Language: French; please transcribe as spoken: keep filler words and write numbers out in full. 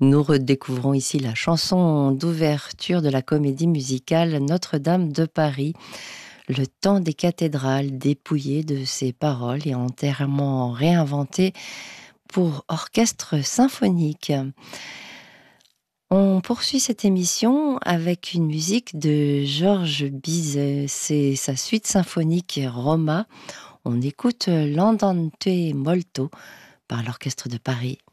Nous redécouvrons ici la chanson d'ouverture de la comédie musicale Notre-Dame de Paris. Le temps des cathédrales, dépouillé de ses paroles et entièrement réinventé pour orchestre symphonique. On poursuit cette émission avec une musique de Georges Bizet. C'est sa suite symphonique Roma. On écoute l'Andante molto par l'Orchestre de Paris.